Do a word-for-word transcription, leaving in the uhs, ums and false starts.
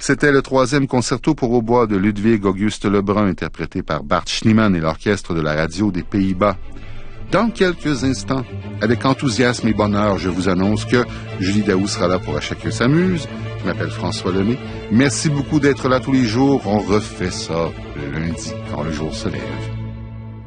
C'était le troisième concerto pour hautbois de Ludwig Auguste Lebrun, interprété par Bart Schneemann et l'orchestre de la radio des Pays-Bas. Dans quelques instants, avec enthousiasme et bonheur, je vous annonce que Julie Daou sera là pour À Chacun s'amuse. Je m'appelle François Lemay. Merci beaucoup d'être là tous les jours. On refait ça le lundi, quand le jour se lève.